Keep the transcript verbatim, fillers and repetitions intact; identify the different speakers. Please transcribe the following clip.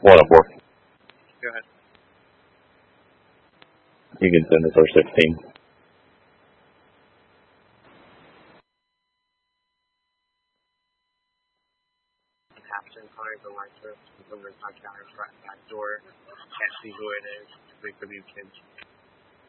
Speaker 1: One up four.
Speaker 2: Go ahead.
Speaker 1: You can send us our sixteen.
Speaker 2: Captain Connor, the line first, from the counter back door. Can't see who it is. Wait for these kids.